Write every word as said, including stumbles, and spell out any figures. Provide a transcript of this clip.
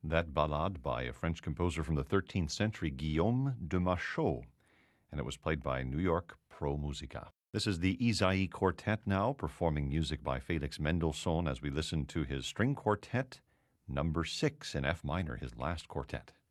That ballade by a French composer from the thirteenth century, Guillaume de Machaut, and it was played by New York Pro Musica. This is the Isaïe Quartet now, performing music by Felix Mendelssohn as we listen to his string quartet number six in F minor, his last quartet.